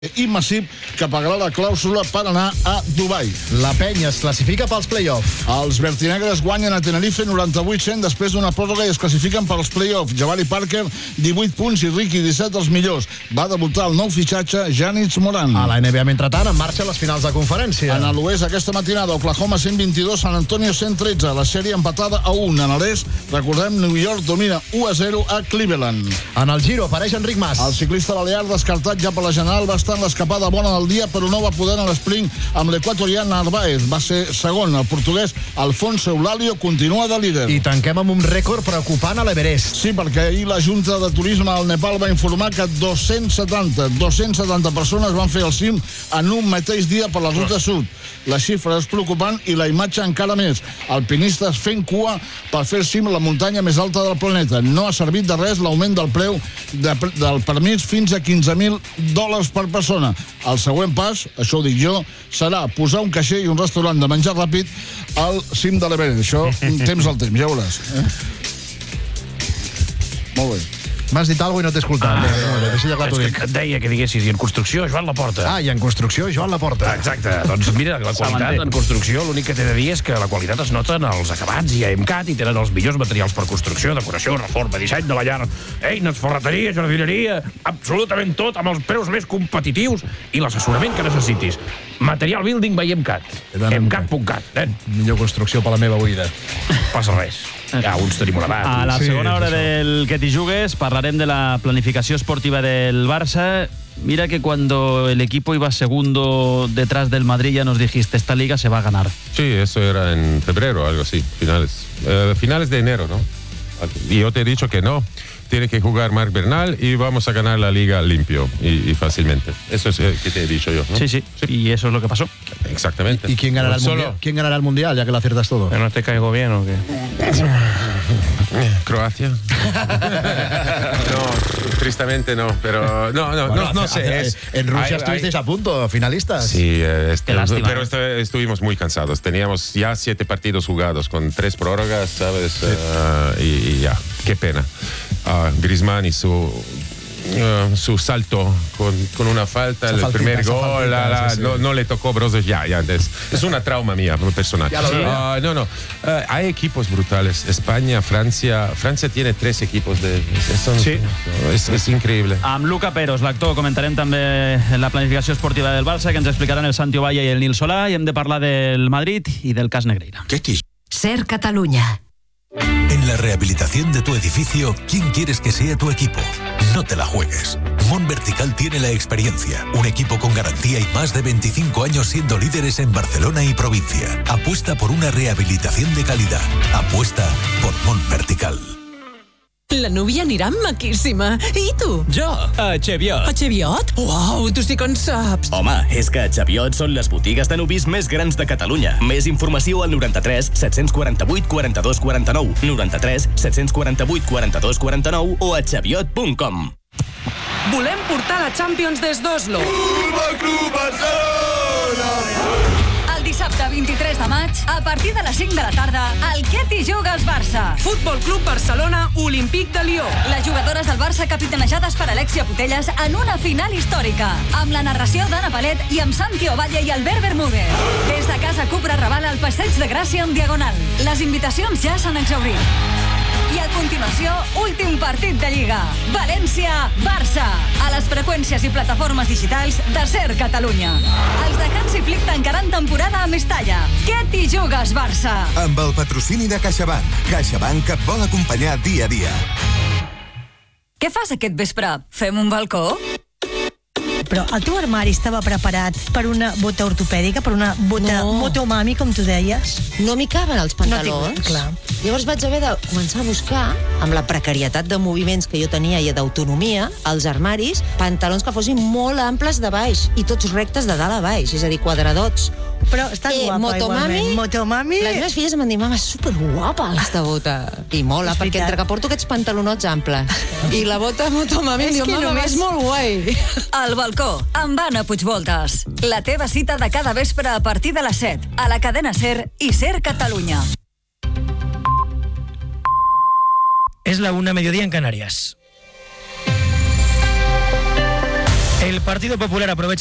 i massiu que pagarà la clàusula per anar a Dubai. La Penya es classifica pels play-off. Els vertinegres guanyen a Tenerife 98-100 després d'una pròrroga i es classifiquen pels play-off. Jabari Parker, 18 punts i Ricky, 17 els millors. Va debutar el nou fitxatge Giannis Moran. A la NBA, mentrestant, en marxa les finals de conferència. En l'oest, aquesta matinada, Oklahoma 122, San Antonio 113. La sèrie empatada a 1. En l'est, recordem, New York domina 1-0 a Cleveland. En el Giro apareix Enric Mas. El ciclista balear, descartat ja per la general, va estar en l'escapada bona del dia, però no va poder en l'esprint amb l'equatorià Narváez. Va ser segon. El portuguès Alfonso Eulalio continua de líder. I tanquem amb un rècord preocupant a l'Everest. Sí, perquè ahir la Junta de Turisme al Nepal va informar que 270 persones van fer el cim en un mateix dia per la ruta sud. La xifra és preocupant i la imatge encara més. Alpinistes fent cua per fer el cim a la muntanya més alta del planeta. No ha servit de res l'augment del preu del permís fins a $15,000 per persona. El següent pas, això ho dic jo, serà posar un caixer i un restaurant de menjar ràpid al cim de l'Everest. Això, temps al temps, ja veuràs. Molt bé. M'has dit alguna cosa i no t'he escoltat. És que et deia que diguessis, i en construcció, Joan Laporta. I en construcció, Joan Laporta. Exacte. Doncs mira, la qualitat en construcció, l'únic que t'he de dir és que la qualitat es nota en els acabats i a EMCAT i tenen els millors materials per construcció, decoració, reforma, disseny de la llar, eines, ferreteria, jardineria, absolutament tot, amb els preus més competitius i l'assessorament que necessitis. Material building by EMCAT. EMCAT.cat. Millor construcció per la meva oïda. Passa res. Ja, uns tenim una edat. A la segona hora del Que t'hi jugues parlarem de la planificació esportiva del Barça. Mira que cuando el equipo iba segundo detrás del Madrid ya nos dijiste, esta liga se va a ganar. Sí, eso era en febrero, algo así, finales de enero, ¿no? Y yo te he dicho que no. Tiene que jugar Marc Bernal y vamos a ganar la liga limpio y fácilmente. Eso es que te he dicho yo, ¿no? Sí. Y eso es lo que pasó. Exactamente. ¿Y quién ganará el mundial? ¿Quién ganará el mundial, ya que lo aciertas todo? ¿No te caigo bien o qué? Croacia. No, tristemente no, pero no sé. En Rusia estuvisteis a punto, finalistas. Sí, pero estuvimos muy cansados. Teníamos ya 7 partidos jugados con 3 prórrogas, ¿sabes? Sí. Y ya, qué pena. Griezmann y su salto con una falta, el primer gol, no le tocó Brozovic, ya es una trauma mía personal. Hay equipos brutales. España, Francia tiene 3 equipos es increíble. Amb Luca Peros, l'actor, comentarem també la planificació esportiva del Barça, que ens explicaran el Santi Ovalla i el Nil Solà, i hem de parlar del Madrid i del cas Negreira. Ser Catalunya. En la rehabilitación de tu edificio, ¿quién quieres que sea tu equipo? No te la juegues. Mont Vertical tiene la experiencia, un equipo con garantía y más de 25 años siendo líderes en Barcelona y provincia. Apuesta por una rehabilitación de calidad. Apuesta por Mont Vertical. La núvia anirà maquíssima. I tu? Jo, a Cheviot. A Cheviot? Uau, tu sí que en saps. Home, és que a Cheviot són les botigues de nuvis més grans de Catalunya. Més informació al 93 748 42 49, 93 748 42 49 o a cheviot.com. Volem portar la Champions des d'Oslo. Futbol Club Barcelona! El dissabte 23 de maig, a partir de les 5 de la tarda, el Que t'hi jugues Barça. Futbol Club Barcelona, Olímpic de Lió. Les jugadores del Barça capitanejades per Alexia Putellas en una final històrica, amb la narració d'Anna Palet i amb Santi Ovalla i Albert Bermúdez. Des de Casa Cupra Raval al Passeig de Gràcia en Diagonal. Les invitacions ja s'han exhaurit. I a continuació, últim partit de Lliga. València-Barça. A les freqüències i plataformes digitals de Ser Catalunya. Els de Hansi Flick tancaran temporada a Mestalla. Què t'hi jugues, Barça? Amb el patrocini de CaixaBank. CaixaBank que et vol acompanyar dia a dia. Què fas aquest vespre? Fem un balcó? Però el teu armari estava preparat per una bota ortopèdica, per una bota motomami, com tu deies? No m'hi caben els pantalons. No clar. Llavors vaig haver de començar a buscar, amb la precarietat de moviments que jo tenia i d'autonomia, als armaris, pantalons que fossin molt amples de baix i tots rectes de dalt a baix, és a dir, quadradots. Però està guapa, igualment. Motomami... Les meves filles em van dir, mama, és superguapa aquesta bota. I mola, perquè entre que porto aquests pantalonots amples i la bota motomami, em diu, mama, és molt guai. Al balcó, amb Anna Puigvoltes. La teva cita de cada vespre a partir de les 7, a la cadena Ser i Ser Catalunya. Es la 1:00 mediodía en Canarias. El Partido Popular aprovecha